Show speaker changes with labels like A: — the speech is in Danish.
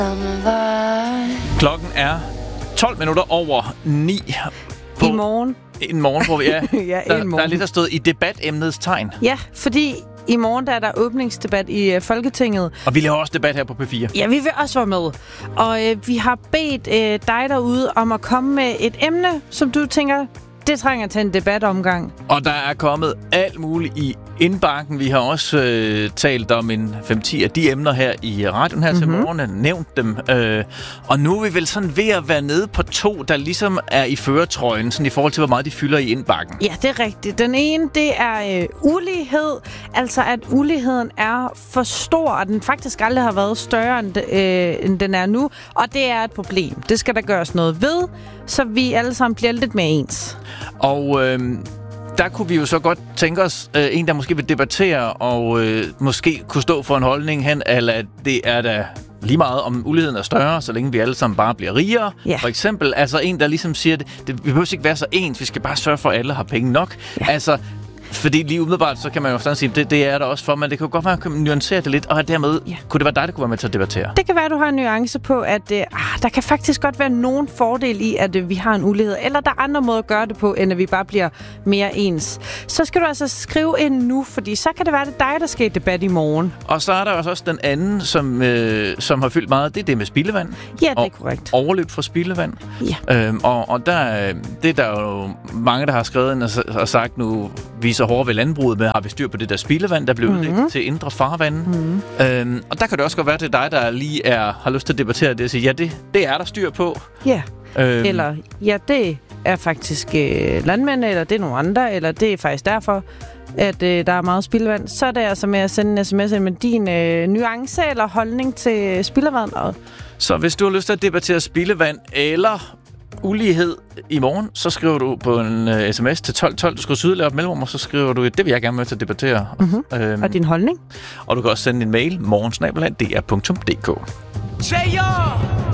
A: Klokken er 12 minutter over 9.
B: I morgen.
A: En morgen, hvor vi er. Der er lidt der stået i debatemnets tegn.
B: Ja, fordi i morgen der er der åbningsdebat i Folketinget.
A: Og vi laver også debat her på P4.
B: Ja, vi vil også være med. Og vi har bedt dig derude om at komme med et emne, som du tænker, det trænger til en debatomgang. Og
A: der er kommet alt muligt i indbakken. Vi har også talt om en 5-10 af de emner her i radioen her til morgen, nævnt dem. Og nu er vi vel sådan ved at være nede på 2, der ligesom er i førertrøjen, sådan i forhold til, hvor meget de fylder i indbakken.
B: Ja, det er rigtigt. Den ene, det er ulighed. Altså, at uligheden er for stor, og den faktisk aldrig har været større, end den er nu. Og det er et problem. Det skal der gøres noget ved, så vi alle sammen bliver lidt mere ens.
A: Og der kunne vi jo så godt tænke os en, der måske vil debattere og måske kunne stå for en holdning hen, eller det er da lige meget, om uligheden er større, så længe vi alle sammen bare bliver rigere.
B: Yeah.
A: For eksempel, altså en, der ligesom siger, vi behøver ikke være så ens, vi skal bare sørge for, at alle har penge nok. Yeah. Altså, fordi lige umiddelbart, så kan man jo sådan sige, det er der også for, men det kan jo godt være, at man kan nuancere det lidt, og dermed kunne det være dig, der kunne være med til at debattere. Det
B: kan være, at du har en nuance på, at der kan faktisk godt være nogen fordel i, at vi har en ulighed, eller der er andre måder at gøre det på, end at vi bare bliver mere ens. Så skal du altså skrive ind nu, fordi så kan det være, at det er dig, der skal i debat i morgen.
A: Og så er der også den anden, som har fyldt meget, det er det med spildevand.
B: Ja, det er korrekt.
A: Overløb fra spildevand.
B: Ja.
A: Og det er der jo mange, der har skrevet ind og sagt nu, vi så hårde ved landbruget med, har vi styr på det der spildevand, der blev udlægget til indre farvande. Og der kan det også godt være, det er dig, der lige har lyst til at debattere det og sige, ja, det er der styr på.
B: Ja, eller ja, det er faktisk landmænd, eller det er nogle andre, eller det er faktisk derfor, at der er meget spildevand. Så er det altså med at sende en sms med din nuance eller holdning til spildevand.
A: Så hvis du har lyst til at debattere spildevand eller ulighed i morgen, så skriver du på en sms til 1212. Du skriver sydlært mellemrum, og så skriver du, det vil jeg gerne med til at debattere.
B: Og din holdning.
A: Og du kan også sende en mail, morgen@dr.dk.